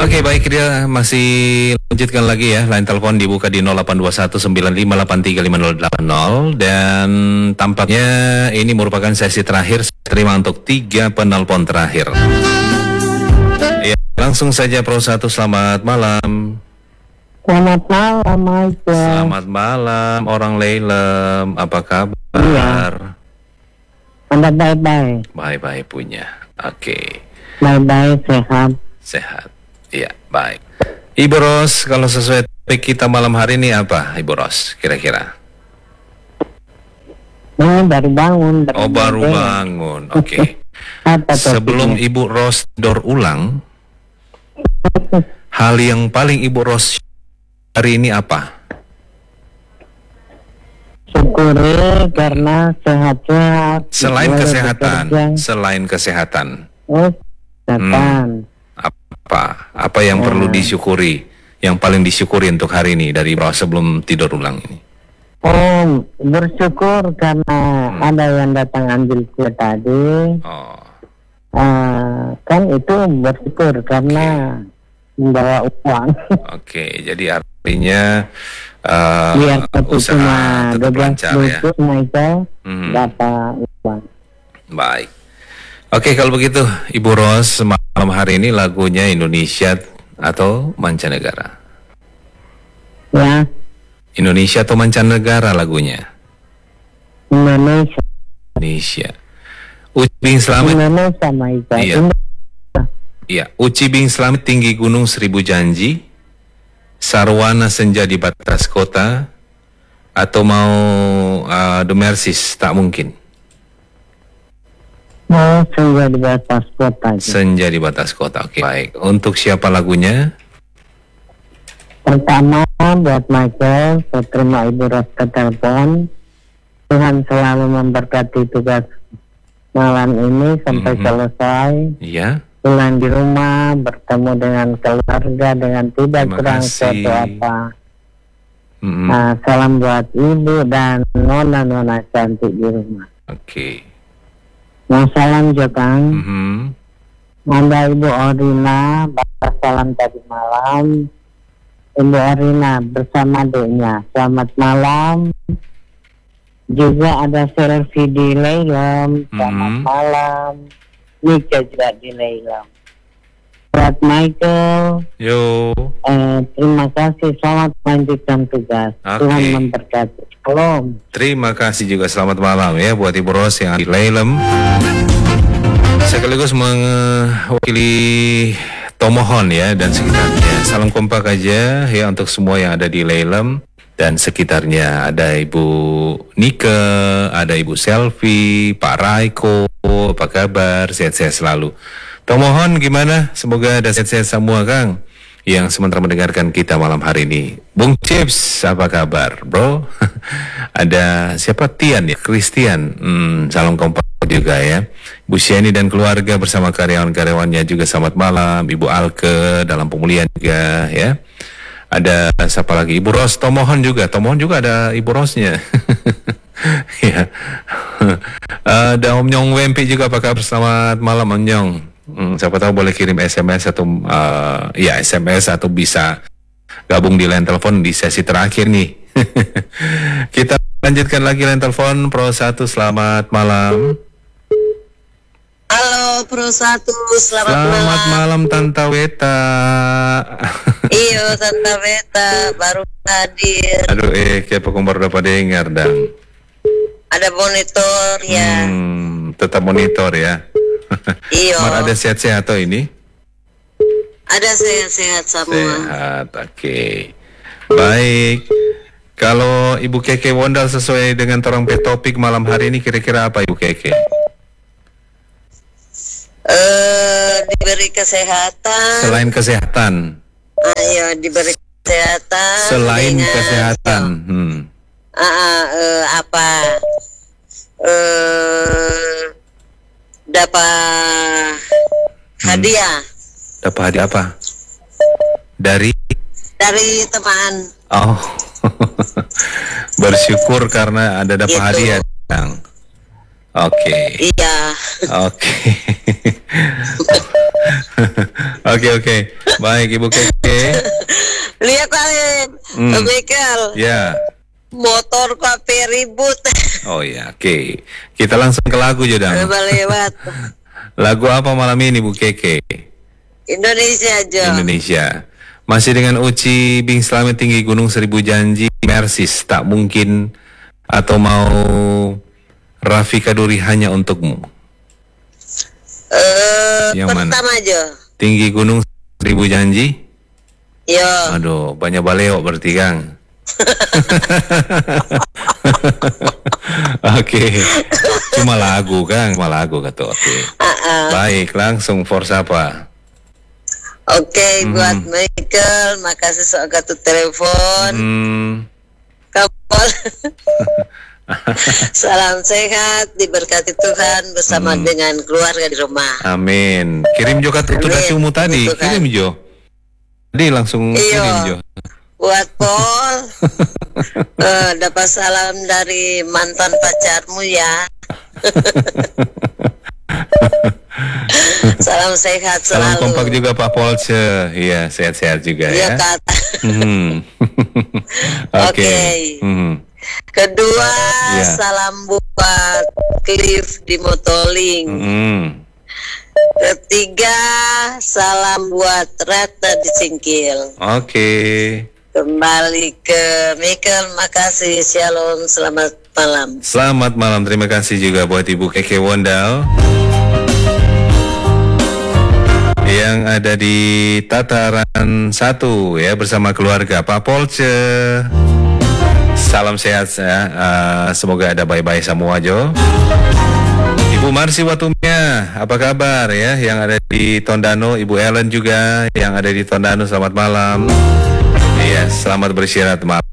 Oke, baik, dia masih lanjutkan lagi ya. Line telepon dibuka di 082195835080 dan tampaknya ini merupakan sesi terakhir. Terima untuk 3 penelpon terakhir. Ya, langsung saja Pro 1, selamat malam. Selamat malam, Michael. Selamat malam, orang Leilem. Apa kabar? Iya. Anda baik-baik? Baik-baik punya. Oke. Baik-baik, sehat. Sehat. Iya, baik. Ibu Ros, kalau sesuai topik kita malam hari ini apa, Ibu Ros, kira-kira? Ini baru bangun. Baru bangun. Oke. Sebelum Ibu Ros tidur ulang, hal yang paling Ibu Ros hari ini apa? Syukuri karena sehat-sehat. Selain kesehatan, kesehatan. Kesehatan. Apa yang perlu disyukuri? Yang paling disyukuri untuk hari ini dari Ibu Ros sebelum tidur ulang ini? Bersyukur karena ada yang datang ambil kue tadi. Kan itu bersyukur karena membawa uang. Oke, jadi artinya biar usaha tetap lancar ya. Dapat uang. Baik. Oke, kalau begitu Ibu Ros, malam hari ini lagunya Indonesia atau mancanegara? Ya. Indonesia atau mancanegara lagunya? Indonesia. Indonesia. Uci Bing Slamet. Indonesia, Michael. Iya. Iya. Uci Bing Slamet, Tinggi Gunung Seribu Janji, Sarwana Senja di Batas Kota, atau mau The Mercies, Tak Mungkin? Senja di Batas Kota. Senja di Batas Kota. Oke, baik. Untuk siapa lagunya? Pertama buat Michael, saya terima Ibu Ros ke telepon. Tuhan selalu memberkati tugas malam ini sampai selesai. Iya. Pulang di rumah, bertemu dengan keluarga dengan tidak kurang suatu apa. Salam buat Ibu dan nona-nona cantik di rumah. Oke. Salam juga. Anda Ibu Orina, bapak salam tadi malam. Ibu Orina bersama adiknya, selamat malam. Juga ada Selvi di Leilem, selamat malam. Nika juga di Leilem. Buat Michael, terima kasih, selamat melanjutkan tugas. Tuhan memberkati. Shalom. Terima kasih juga, selamat malam ya buat Ibu Ros yang di Leilem. Sekaligus mewakili Tomohon ya dan sekitarnya. Salam kompak aja ya untuk semua yang ada di Leilem dan sekitarnya. Ada Ibu Nike, ada Ibu Selvi, Pak Raiko, apa kabar? Sehat-sehat selalu. Tomohon gimana? Semoga ada sehat-sehat semua, Kang, yang sementara mendengarkan kita malam hari ini. Bung Chips, apa kabar, bro? Ada siapa? Tian ya? Christian. Salam kompak juga ya. Bu Sheni dan keluarga bersama karyawan-karyawannya juga selamat malam. Ibu Alke dalam pemulihan juga ya. Ada siapa lagi? Ibu Ros Tomohon juga. Tomohon juga ada Ibu Rosnya. Ya. Ada Om Nyong Wempi juga, apa kabar? Selamat malam Om Nyong. Siapa tahu boleh kirim SMS atau SMS atau bisa gabung di line telepon di sesi terakhir nih. Kita lanjutkan lagi line telepon Pro 1, selamat malam. Halo Pro 1, selamat malam Tanta Weta. Iyo Tanta Weta baru hadir. Aduh kayak pekumbar dapat dengar dang. Ada monitor ya. Tetap monitor ya. Iyo. Mar ada sehat-sehat atau ini? Ada sehat-sehat semua. Sehat, oke. Baik. Kalau Ibu Keke Wondal sesuai dengan torang topik malam hari ini kira-kira apa Ibu Keke? Diberi kesehatan. Selain kesehatan. Ayo diberi kesehatan. Selain kesehatan. Dapat hadiah. Dapat hadiah apa? Dari teman. Oh. Bersyukur karena ada dapat hadiah, Kang. Oke. Iya. Oke. Oke. Baik, Ibu Keke. Lihat kalian, Michael. Ya. Motor kape ribut. Oh ya, oke. Kita langsung ke lagu Jodang. Lewat. Lagu apa malam ini, Bu Keke? Indonesia aja. Indonesia. Masih dengan Uci Bing Slamet Tinggi Gunung Seribu Janji Mersis tak mungkin, atau mau Rafika Duri Hanya Untukmu? Yang pertama mana? aja. Tinggi Gunung Seribu Janji? Yo. Aduh, banyak baleo berarti Kang. Oke. Cuma lagu Kang, cuma lagu kata. Oke. Baik, langsung for siapa? Oke, buat Michael, makasih soal kartu telepon. Kapol. Salam sehat, diberkati Tuhan bersama dengan keluarga di rumah. Amin. Kirim juga kartu cumu tadi. Kirim Jo. Tadi langsung kirim Jo. Buat Paul, dapat salam dari mantan pacarmu ya. Salam sehat selalu. Salam kompak juga Pak Polce. Iya, sehat-sehat juga ya. Kata. Oke. Kedua, salam buat Cliff di Motoling. Ketiga, salam buat Rata di Singkil. Oke. Kembali ke Michael, makasih, shalom, selamat malam. Selamat malam, terima kasih juga buat Ibu Keke Wondal yang ada di Tataran 1 ya, bersama keluarga Pak Polce. Salam sehat ya, semoga ada baik-baik semua Jo. Ibu Marsi Watumnya, apa kabar ya, yang ada di Tondano. Ibu Ellen juga yang ada di Tondano, selamat malam. Iya, selamat beristirahat malam.